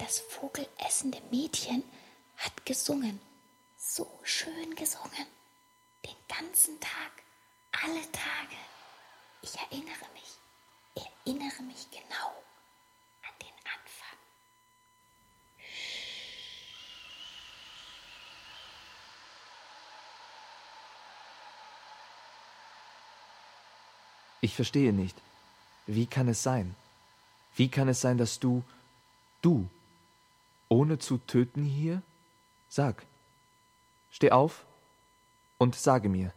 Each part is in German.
Das vogelessende Mädchen hat gesungen, so schön gesungen, den ganzen Tag, alle Tage. Ich erinnere mich genau an den Anfang. Ich verstehe nicht. Wie kann es sein? Wie kann es sein, dass du, ohne zu töten hier? Sag. Steh auf und sage mir.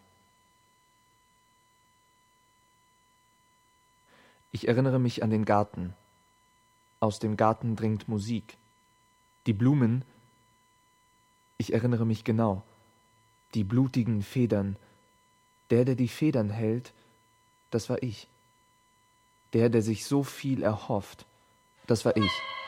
Ich erinnere mich an den Garten. Aus dem Garten dringt Musik. Die Blumen, ich erinnere mich genau, die blutigen Federn. Der die Federn hält, das war ich. Der sich so viel erhofft, das war ich.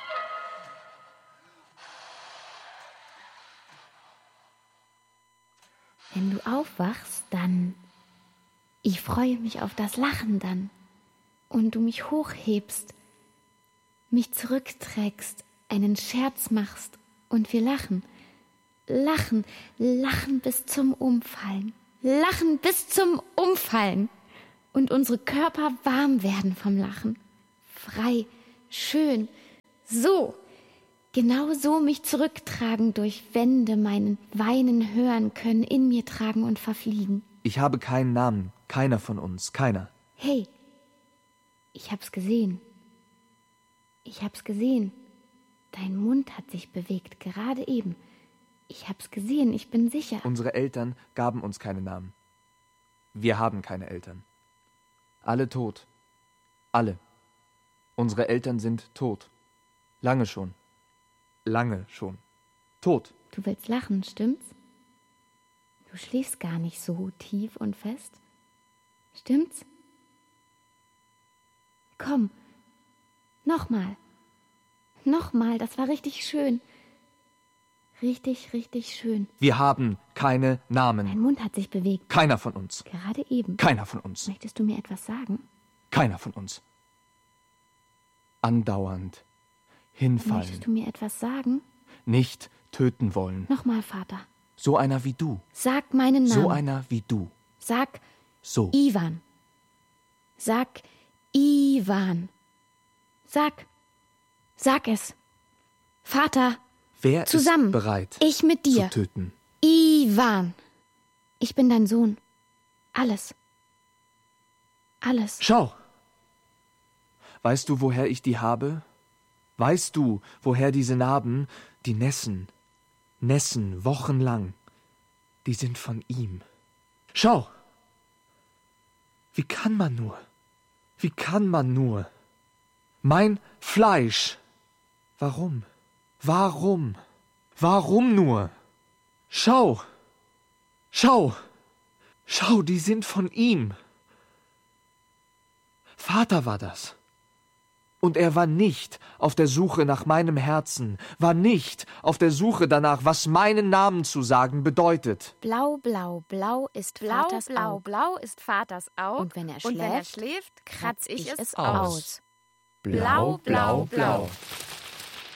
Wenn du aufwachst, dann... Ich freue mich auf das Lachen dann. Und du mich hochhebst, mich zurückträgst, einen Scherz machst und wir lachen. Lachen, lachen bis zum Umfallen. Lachen bis zum Umfallen. Und unsere Körper warm werden vom Lachen. Frei, schön, so. Genau so mich zurücktragen durch Wände, meinen Weinen hören können, in mir tragen und verfliegen. Ich habe keinen Namen, keiner von uns, keiner. Hey, ich hab's gesehen. Ich hab's gesehen. Dein Mund hat sich bewegt, gerade eben. Ich hab's gesehen, ich bin sicher. Unsere Eltern gaben uns keine Namen. Wir haben keine Eltern. Alle tot. Alle. Unsere Eltern sind tot. Lange schon. Lange schon. Tot. Du willst lachen, stimmt's? Du schläfst gar nicht so tief und fest. Stimmt's? Komm, nochmal. Nochmal, das war richtig schön. Richtig, richtig schön. Wir haben keine Namen. Dein Mund hat sich bewegt. Keiner von uns. Gerade eben. Keiner von uns. Möchtest du mir etwas sagen? Keiner von uns. Andauernd. Hinfallen. Möchtest du mir etwas sagen? Nicht töten wollen. Nochmal, Vater. So einer wie du. Sag meinen Namen. So einer wie du. Sag so. Ivan. Sag Ivan. Sag es. Vater. Wer zusammen. Ist bereit, ich mit dir. zu töten? Ivan. Ich bin dein Sohn. Alles. Alles. Schau. Weißt du, woher ich die habe? Weißt du, woher diese Narben, die Nässen, wochenlang, die sind von ihm. Schau. Wie kann man nur? Wie kann man nur? Mein Fleisch. Warum? Warum? Warum nur? Schau. Schau. Schau, die sind von ihm. Vater war das. Und er war nicht auf der Suche nach meinem Herzen, war nicht auf der Suche danach, was meinen Namen zu sagen bedeutet. Blau, blau, blau ist Vaters Auge. Blau ist Vaters Auge. Und wenn er schläft, kratz ich es aus. Blau, blau, blau.